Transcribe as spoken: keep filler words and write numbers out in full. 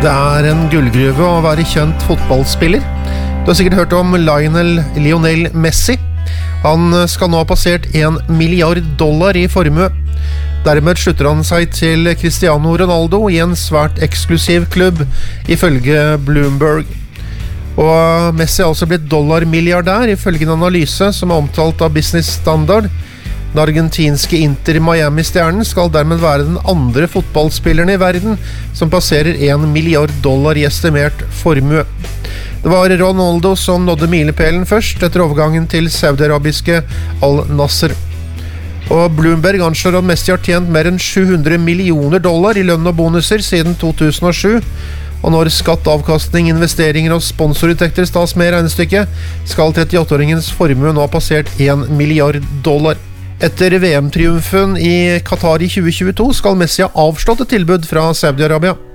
Det er en gullgruve å være kjent fotballspiller. Du har sikkert hørt om Lionel Lionel Messi. Han skal nå ha passert en milliard dollar i formue. Dermed slutter han seg til Cristiano Ronaldo i en svært eksklusiv klubb, ifølge Bloomberg. Og Messi er også blitt dollarmilliardær, ifølge en analyse som er omtalt av Business Standard. Den argentinske Inter Miami-stjernen skal dermed være den andre fotballspilleren i verden som passerer en milliard dollar i estimert formue. Det var Ronaldo som nådde milepælen først etter overgangen til saudi-arabiske Al-Nasser. Og Bloomberg anslår at Messi har tjent mer enn sju hundre millioner dollar i lønn og bonuser siden to tusen og sju. Og når skatt, avkastning, investeringer og sponsorinntekter tas med i regnestykket, skal trettiåtte-åringens formue nå ha passert en milliard dollar. Etter V M-triumfen i Qatar i tjue tjueto skal Messi ha avslått et tilbud fra Saudi-Arabia.